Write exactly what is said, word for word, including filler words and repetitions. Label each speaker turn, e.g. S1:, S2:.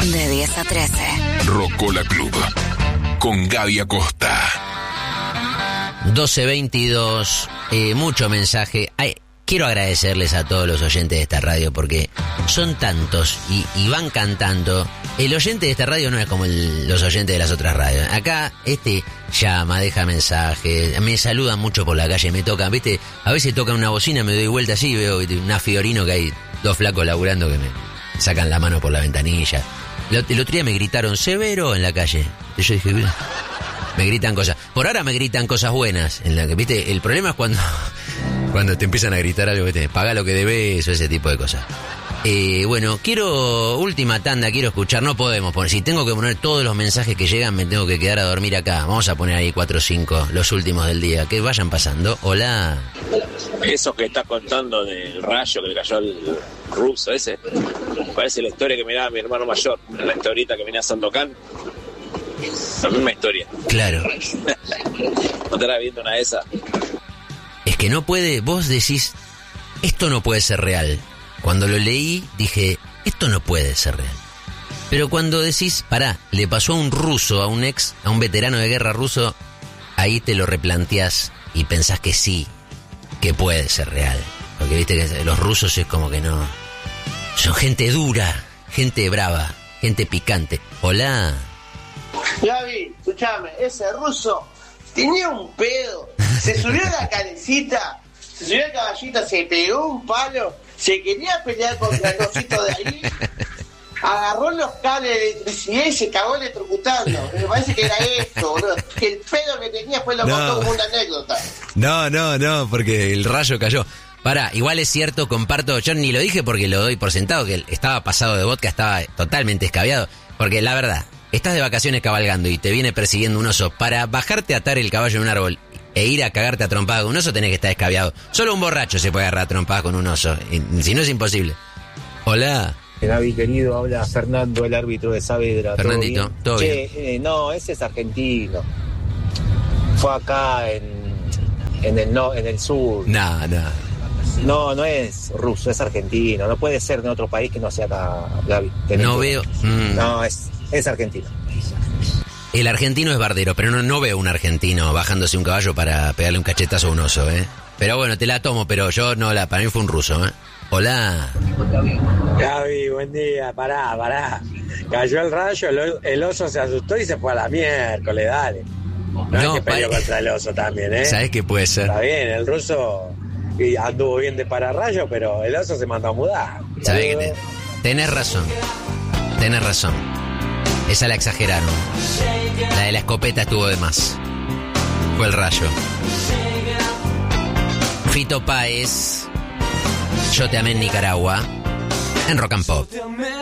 S1: De diez a trece.
S2: Rocola Club. Con Gaby Acosta.
S3: doce veintidós. Eh, mucho mensaje. Ay, quiero agradecerles a todos los oyentes de esta radio porque son tantos y, y van cantando. El oyente de esta radio no es como el, los oyentes de las otras radios. Acá este llama, deja mensajes, me saludan mucho por la calle, me tocan, ¿viste? A veces tocan una bocina, me doy vuelta así y veo una Fiorino que hay dos flacos laburando que me sacan la mano por la ventanilla. El otro día me gritaron severo en la calle. Y yo dije, mira, me gritan cosas. Por ahora me gritan cosas buenas. En la que, ¿viste? El problema es cuando, cuando te empiezan a gritar algo, ¿viste? Paga lo que debes o ese tipo de cosas. Eh, bueno, quiero, última tanda, quiero escuchar. No podemos poner, si tengo que poner todos los mensajes que llegan, me tengo que quedar a dormir acá. Vamos a poner ahí cuatro o cinco, los últimos del día. Que vayan pasando. Hola.
S4: Eso que está contando del rayo que le cayó al ruso ese, parece la historia que me daba mi hermano mayor, la historieta que venía a Sandokan. La misma historia.
S3: Claro.
S4: ¿No estarás viendo una de esas?
S3: Es que no puede, vos decís, esto no puede ser real. Cuando lo leí, dije, esto no puede ser real. Pero cuando decís, pará, le pasó a un ruso, a un ex, a un veterano de guerra ruso, ahí te lo replanteás y pensás que sí, que puede ser real. Porque viste que los rusos es como que no... Son gente dura, gente brava, gente picante. Hola.
S5: Gaby, escuchame, ese ruso tenía un pedo. Se subió a la calecita, se subió al caballito, se pegó un palo, se quería pelear contra el cosito de ahí, agarró los cables de electricidad y se cagó electrocutando. Me parece que era esto, boludo. Que el pedo que tenía fue lo
S3: No.
S5: contó como una anécdota.
S3: No, no, no, porque el rayo cayó. Pará, igual es cierto, comparto, yo ni lo dije porque lo doy por sentado, que estaba pasado de vodka, estaba totalmente escabiado. Porque la verdad, estás de vacaciones cabalgando y te viene persiguiendo un oso. Para bajarte a atar el caballo en un árbol e ir a cagarte a trompadas con un oso tenés que estar escabiado. Solo un borracho se puede agarrar a trompadas con un oso, y, si no es imposible. Hola.
S6: Gaby querido, habla Fernando, el árbitro de Saavedra.
S3: Fernandito,
S6: ¿todo bien?
S3: todo
S6: Che,
S3: bien.
S6: Eh, no, ese es argentino. Fue acá en, en, el, no, en el sur.
S3: No, no.
S6: No, no es ruso, es argentino. No puede ser de otro país que no sea acá, Gaby.
S3: No veo... Mm.
S6: No, es, es argentino.
S3: El argentino es bardero, pero no, no veo un argentino bajándose un caballo para pegarle un cachetazo a un oso, ¿eh? Pero bueno, te la tomo, pero yo no la... Para mí fue un ruso, ¿eh? Hola.
S7: Gaby, buen día. Pará, pará. Cayó el rayo, el, el oso se asustó y se fue a la miércoles, dale. No,
S3: No,
S7: es que peleó
S3: pa-
S7: contra el oso también, ¿eh?
S3: ¿Sabés qué puede ser?
S7: Está bien, el ruso y anduvo bien de pararrayo, pero el oso se mandó a mudar.
S3: ¿Sabés qué? Te- tenés razón. Tenés razón. Esa la exageraron. La de la escopeta estuvo de más. Fue el rayo. Fito Páez. Yo te amé en Nicaragua. En Rock and Pop.